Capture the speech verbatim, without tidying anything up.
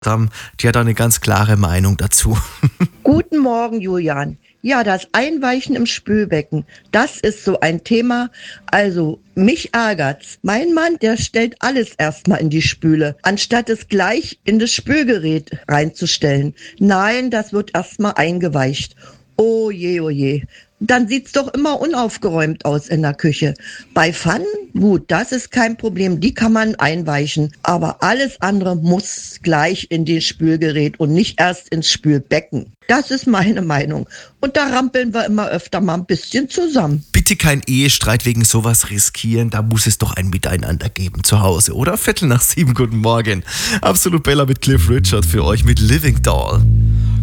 haben, die hat da eine ganz klare Meinung dazu. Guten Morgen, Julian. Ja, das Einweichen im Spülbecken, das ist so ein Thema. Also, mich ärgert's. Mein Mann, der stellt alles erstmal in die Spüle, anstatt es gleich in das Spülgerät reinzustellen. Nein, das wird erstmal eingeweicht. Oh je, oh je. Dann sieht's doch immer unaufgeräumt aus in der Küche. Bei Pfannen, gut, das ist kein Problem, die kann man einweichen. Aber alles andere muss gleich in das Spülgerät und nicht erst ins Spülbecken. Das ist meine Meinung. Und da rampeln wir immer öfter mal ein bisschen zusammen. Bitte kein Ehestreit wegen sowas riskieren, da muss es doch ein Miteinander geben zu Hause, oder? Viertel nach sieben, guten Morgen. Absolut Bella mit Cliff Richard für euch mit Living Doll.